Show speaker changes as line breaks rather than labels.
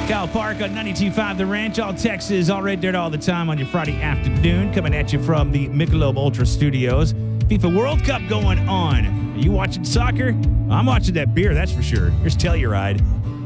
Kyle Park on 92.5 The Ranch, all Texas, all right there all the time on your Friday afternoon. Coming at you from the Michelob Ultra Studios. FIFA World Cup going on. Are you watching soccer? I'm watching that beer, that's for sure. Here's Telluride.